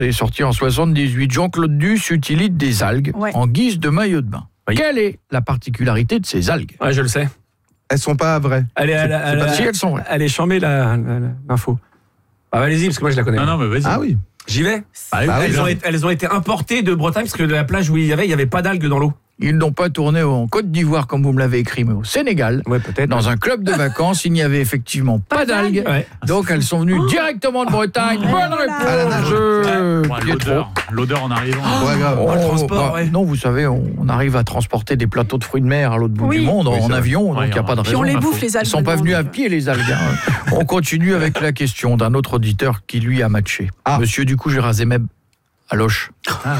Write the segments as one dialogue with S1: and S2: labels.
S1: est sorti en 78. Jean-Claude Duss utilise des algues en guise de maillot de bain. Oui. Quelle est la particularité de ces algues ?
S2: Ouais, je le sais.
S3: Elles sont pas vraies.
S1: Si, elles sont vraies.
S2: Elle est chambée, l'info. Ah, allez-y, parce que moi je la connais.
S4: Non, mais vas-y.
S3: Ah oui.
S2: J'y vais. Elles ont été importées de Bretagne, parce que de la plage où il y avait pas d'algues dans l'eau.
S1: Ils n'ont pas tourné en Côte d'Ivoire, comme vous me l'avez écrit, mais au Sénégal.
S2: Ouais, peut-être.
S1: Dans un club de vacances, il n'y avait effectivement pas d'algues. Ouais. Donc, elles sont venues directement de Bretagne. Bonne réponse.
S4: L'odeur en arrivant.
S2: Le transport,
S1: Non, vous savez, on arrive à transporter des plateaux de fruits de mer à l'autre bout du monde en avion, donc il n'y a pas de raison.
S5: Puis on les bouffe, les algues.
S1: Ils ne sont pas venus à pied, les algues. On continue avec la question d'un autre auditeur qui, lui, a matché. Monsieur, du coup, j'ai rasé mes baloches.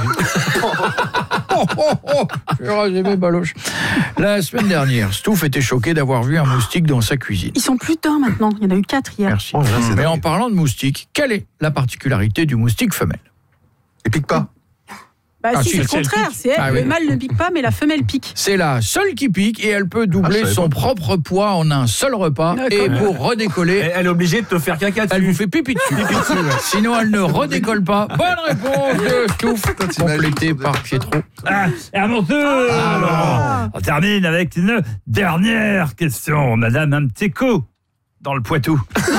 S1: J'ai rasé mes baloches. La semaine dernière, Stouff était choqué d'avoir vu un moustique dans sa cuisine.
S5: Ils sont plus d'un maintenant. Il y en a eu 4 hier.
S1: Merci. Mais en parlant de moustiques, quelle est la particularité du moustique femelle ?
S3: Il pique pas.
S5: C'est le contraire. C'est le mâle ne pique pas, mais la femelle pique.
S1: C'est la seule qui pique et elle peut doubler son propre poids en un seul repas. Et pour redécoller,
S2: elle est obligée de te faire caca dessus.
S1: Elle vous fait pipi dessus. Sinon, elle ne redécolle pas. Bonne réponse de Stouff, complétée par Pietro.
S6: Et à mon tour, on termine avec une dernière question. Madame, un petit coup dans le Poitou.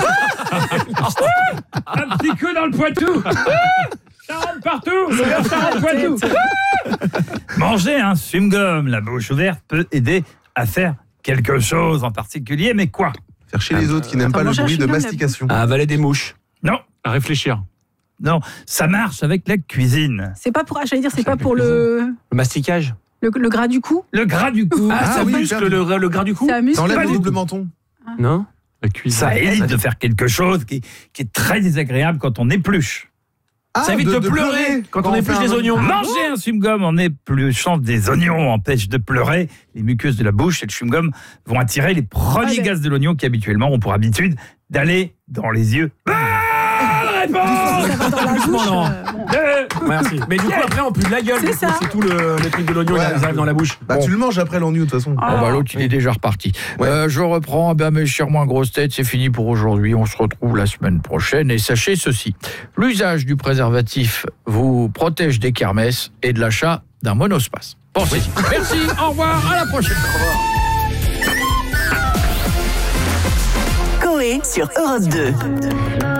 S6: Un petit coup dans le Poitou. Ça rentre partout. Ça rentre partout. Manger un chewing-gum, la bouche ouverte, peut aider à faire quelque chose en particulier, mais quoi ?
S3: Faire chier les autres qui n'aiment pas le bruit de mastication.
S2: À avaler des mouches.
S6: Non.
S4: À réfléchir.
S6: Non, ça marche avec la cuisine.
S5: C'est pas pour, c'est pas pour le
S2: masticage.
S5: Le gras du cou.
S6: Le gras du cou.
S2: Ça muscle le gras du cou.
S5: Ça muscle.
S3: T'enlèves le double menton.
S2: Non.
S4: La cuisine.
S6: Ça évite de faire quelque chose qui est très désagréable quand on épluche.
S2: Ça évite de pleurer quand on épluche les oignons.
S6: Manger un chewing-gum en épluchant des oignons empêche de pleurer. Les muqueuses de la bouche et le chewing-gum vont attirer les premiers gaz de l'oignon qui habituellement ont pour habitude d'aller dans les yeux. Bonne réponse.
S5: Ça va dans la bouche.
S2: Merci. Mais du coup après on pue de la gueule. C'est tout le truc de l'oignon qui arrive dans la bouche.
S3: Tu le manges après l'oignon de toute façon.
S1: L'autre il est déjà reparti. Je reprends. Mes chers moins grosses têtes, c'est fini pour aujourd'hui. On se retrouve la semaine prochaine. Et sachez ceci, l'usage du préservatif vous protège des kermesses et de l'achat d'un monospace. Pensez-y. Merci, au revoir, à la prochaine.
S7: Coé sur Europe 2.